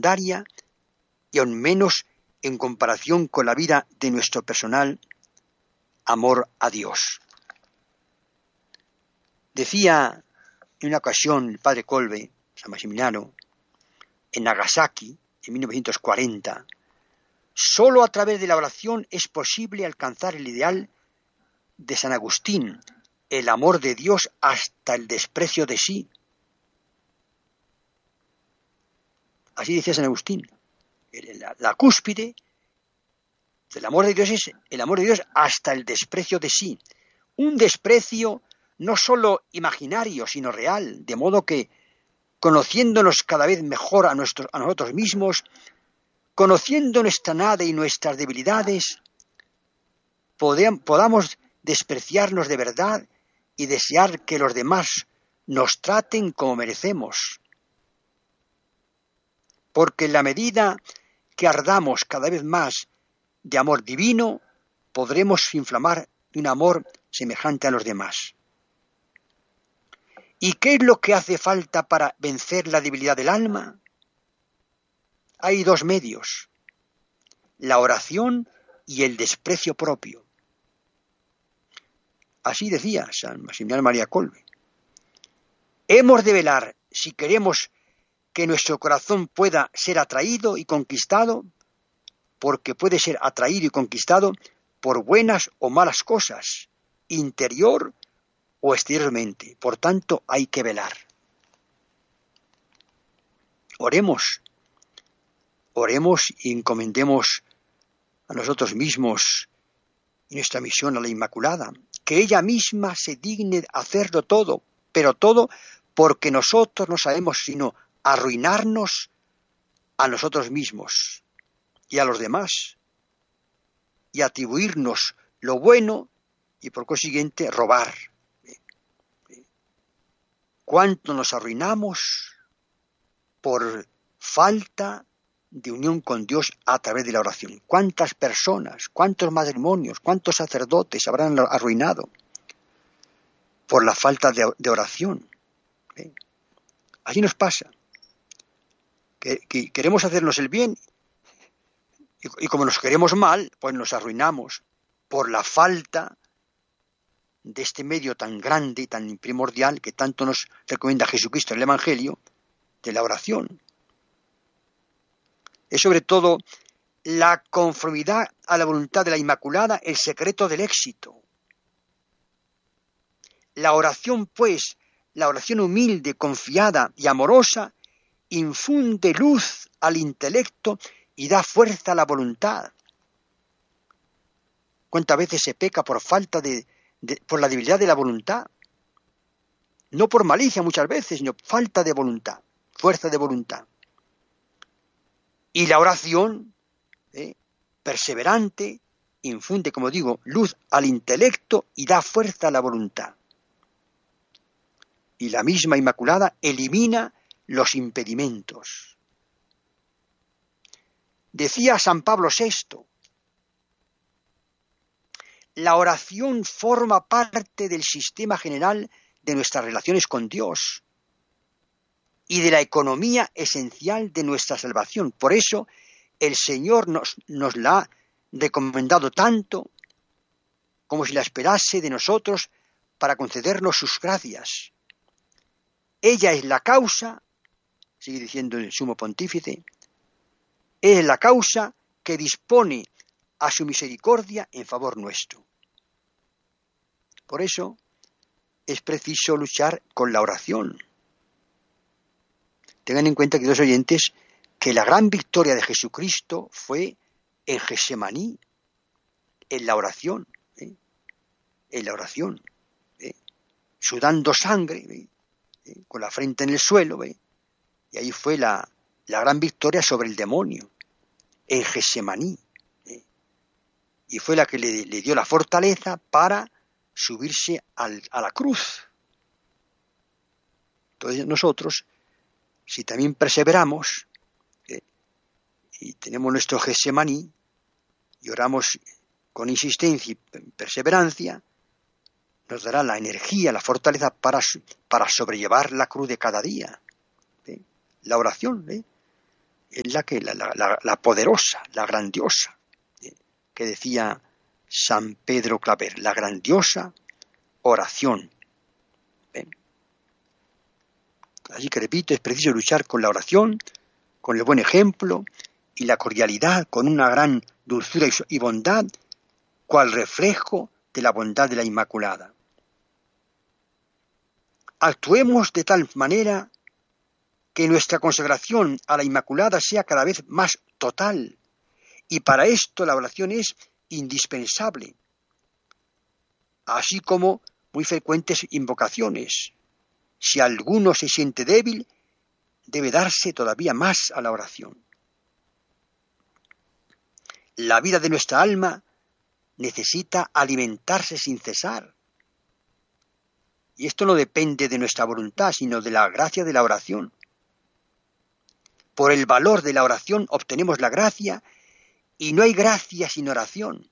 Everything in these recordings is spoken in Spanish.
secundaria y aún menos en comparación con la vida de nuestro personal amor a Dios. Decía en una ocasión el padre Kolbe, San Maximiliano, en Nagasaki, en 1940, solo a través de la oración es posible alcanzar el ideal de San Agustín, el amor de Dios hasta el desprecio de sí. Así decía San Agustín. La cúspide del amor de Dios es el amor de Dios hasta el desprecio de sí. Un desprecio no solo imaginario, sino real, de modo que, conociéndonos cada vez mejor a nosotros mismos, conociendo nuestra nada y nuestras debilidades, podamos despreciarnos de verdad y desear que los demás nos traten como merecemos. Porque en la medida que ardamos cada vez más de amor divino, podremos inflamar de un amor semejante a los demás. ¿Y qué es lo que hace falta para vencer la debilidad del alma? Hay dos medios: la oración y el desprecio propio. Así decía San Maximiliano María Kolbe. Hemos de velar, si queremos que nuestro corazón pueda ser atraído y conquistado, porque puede ser atraído y conquistado por buenas o malas cosas, interior o exteriormente. Por tanto, hay que velar. Oremos y encomendemos a nosotros mismos y nuestra misión a la Inmaculada, que ella misma se digne hacerlo todo, pero todo porque nosotros no sabemos sino arruinarnos a nosotros mismos y a los demás, y atribuirnos lo bueno y por consiguiente robar. ¿Cuánto nos arruinamos por falta de unión con Dios a través de la oración? ¿Cuántas personas, cuántos matrimonios, cuántos sacerdotes habrán arruinado por la falta de oración? Así nos pasa. Que queremos hacernos el bien y como nos queremos mal, pues nos arruinamos por la falta de este medio tan grande y tan primordial que tanto nos recomienda Jesucristo en el Evangelio, de la oración. Es sobre todo la conformidad a la voluntad de la Inmaculada el secreto del éxito. La oración, pues, la oración humilde, confiada y amorosa, infunde luz al intelecto y da fuerza a la voluntad. ¿Cuántas veces se peca por falta por la debilidad de la voluntad? No por malicia muchas veces, sino falta de voluntad, fuerza de voluntad. Y la oración, perseverante, infunde, como digo, luz al intelecto y da fuerza a la voluntad. Y la misma Inmaculada elimina los impedimentos. Decía San Pablo VI, la oración forma parte del sistema general de nuestras relaciones con Dios y de la economía esencial de nuestra salvación. Por eso el Señor nos la ha recomendado tanto como si la esperase de nosotros para concedernos sus gracias. Ella es la causa, sigue diciendo el Sumo Pontífice, es la causa que dispone a su misericordia en favor nuestro. Por eso es preciso luchar con la oración. Tengan en cuenta, queridos oyentes, que la gran victoria de Jesucristo fue en Getsemaní, en la oración, sudando sangre, con la frente en el suelo, y ahí fue la gran victoria sobre el demonio, en Getsemaní, y fue la que le dio la fortaleza para subirse a la cruz. Entonces nosotros, si también perseveramos y tenemos nuestro Getsemaní y oramos con insistencia y perseverancia, nos dará la energía, la fortaleza para sobrellevar la cruz de cada día. La oración es la poderosa, la grandiosa, que decía San Pedro Claver, la grandiosa oración. ¿Ven? Así que repito, es preciso luchar con la oración, con el buen ejemplo y la cordialidad, con una gran dulzura y bondad, cual reflejo de la bondad de la Inmaculada. Actuemos de tal manera que nuestra consagración a la Inmaculada sea cada vez más total, y para esto la oración es indispensable, así como muy frecuentes invocaciones. Si alguno se siente débil, debe darse todavía más a la oración. La vida de nuestra alma necesita alimentarse sin cesar. Y esto no depende de nuestra voluntad, sino de la gracia de la oración. Por el valor de la oración obtenemos la gracia, y no hay gracia sin oración.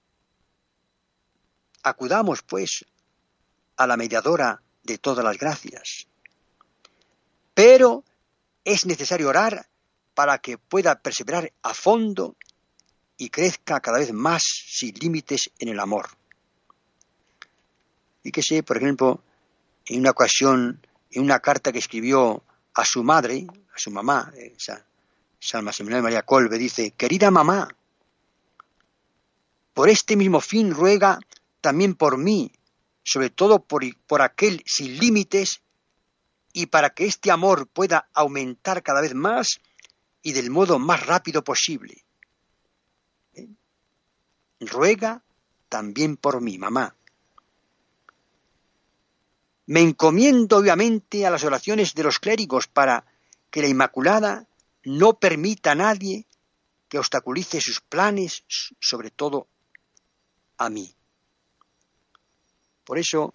Acudamos, pues, a la mediadora de todas las gracias. Pero es necesario orar para que pueda perseverar a fondo y crezca cada vez más sin límites en el amor. Fíjese, por ejemplo, en una ocasión, en una carta que escribió a su madre, a su mamá, San Maximiliano María Kolbe, dice: querida mamá, por este mismo fin ruega también por mí, sobre todo por aquel sin límites, y para que este amor pueda aumentar cada vez más y del modo más rápido posible. Ruega también por mí, mamá. Me encomiendo obviamente a las oraciones de los clérigos para que la Inmaculada no permita a nadie que obstaculice sus planes, sobre todo a mí. Por eso,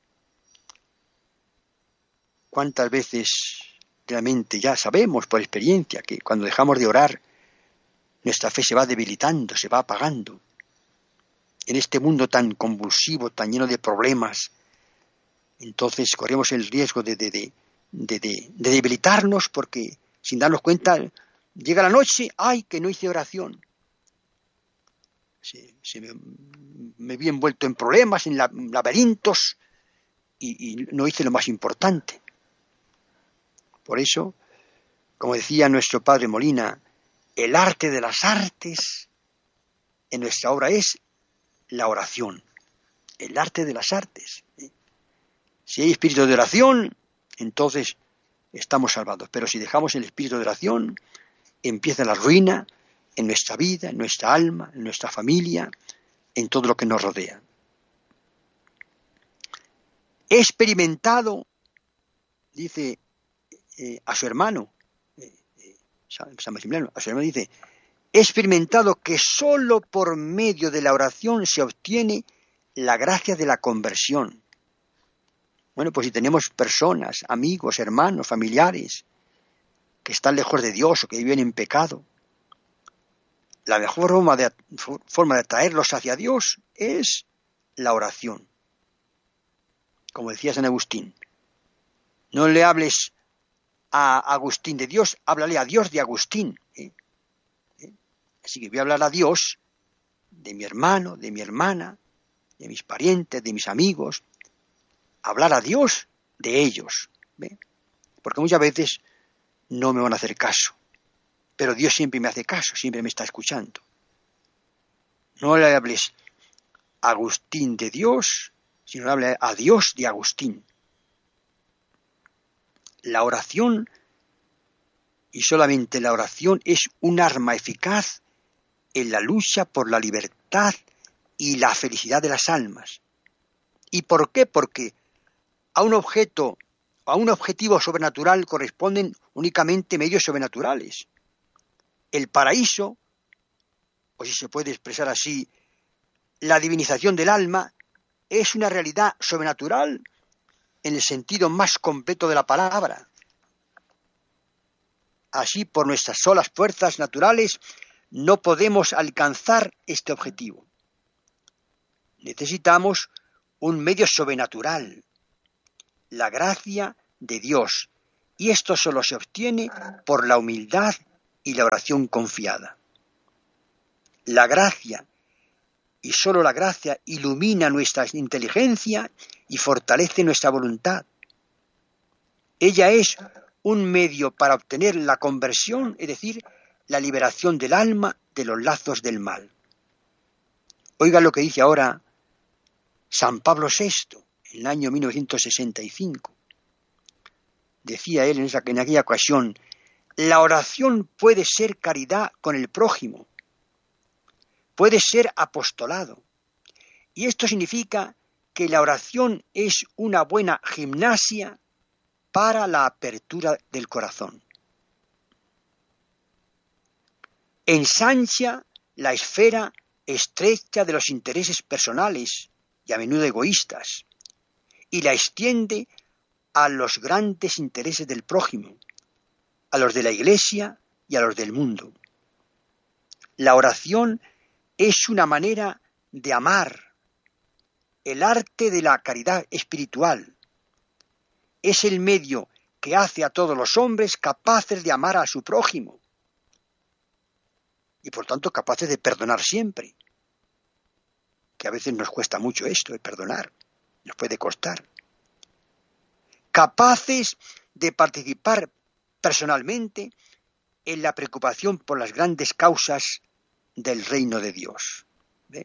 cuántas veces realmente ya sabemos por experiencia que cuando dejamos de orar, nuestra fe se va debilitando, se va apagando. En este mundo tan convulsivo, tan lleno de problemas, entonces corremos el riesgo de debilitarnos porque sin darnos cuenta llega la noche, ¡ay, que no hice oración! Me vi envuelto en problemas, en laberintos y no hice lo más importante. Por eso, como decía nuestro padre Molina, el arte de las artes en nuestra obra es la oración. El arte de las artes. Si hay espíritu de oración, entonces estamos salvados. Pero si dejamos el espíritu de oración, empieza la ruina en nuestra vida, en nuestra alma, en nuestra familia, en todo lo que nos rodea. He experimentado, dice a su hermano, San Maximiliano, a su hermano dice, he experimentado que sólo por medio de la oración se obtiene la gracia de la conversión. Bueno, pues si tenemos personas, amigos, hermanos, familiares, que están lejos de Dios o que viven en pecado, la mejor forma de atraerlos hacia Dios es la oración. Como decía San Agustín, no le hables a Agustín de Dios, háblale a Dios de Agustín. Así que voy a hablar a Dios de mi hermano, de mi hermana, de mis parientes, de mis amigos, hablar a Dios de ellos. ¿Ve? Porque muchas veces no me van a hacer caso, pero Dios siempre me hace caso, siempre me está escuchando. No le hables a Agustín de Dios, sino le hables a Dios de Agustín. La oración, y solamente la oración, es un arma eficaz en la lucha por la libertad y la felicidad de las almas. ¿Y por qué? Porque a un objetivo sobrenatural corresponden únicamente medios sobrenaturales. El paraíso, o si se puede expresar así, la divinización del alma, es una realidad sobrenatural en el sentido más completo de la palabra. Así, por nuestras solas fuerzas naturales, no podemos alcanzar este objetivo. Necesitamos un medio sobrenatural, la gracia de Dios, y esto solo se obtiene por la humildad y la oración confiada. La gracia, y solo la gracia, ilumina nuestra inteligencia y fortalece nuestra voluntad. Ella es un medio para obtener la conversión, es decir, la liberación del alma de los lazos del mal. Oiga lo que dice ahora San Pablo VI, en el año 1965. Decía él en aquella ocasión: la oración puede ser caridad con el prójimo, puede ser apostolado. Y esto significa que la oración es una buena gimnasia para la apertura del corazón. Ensancha la esfera estrecha de los intereses personales y a menudo egoístas, y la extiende a los grandes intereses del prójimo, a los de la Iglesia y a los del mundo. La oración es una manera de amar, el arte de la caridad espiritual. Es el medio que hace a todos los hombres capaces de amar a su prójimo y por tanto capaces de perdonar siempre, que a veces nos cuesta mucho esto, el perdonar, nos puede costar. Capaces de participar personalmente en la preocupación por las grandes causas del reino de Dios. ¿Ve?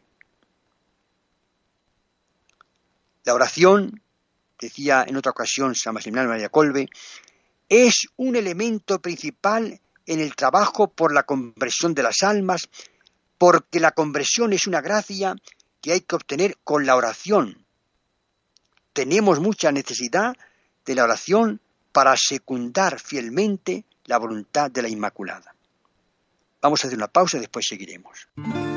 La oración, decía en otra ocasión San Maximiliano María Kolbe, es un elemento principal en el trabajo por la conversión de las almas, porque la conversión es una gracia que hay que obtener con la oración. Tenemos mucha necesidad de la oración para secundar fielmente la voluntad de la Inmaculada. Vamos a hacer una pausa y después seguiremos.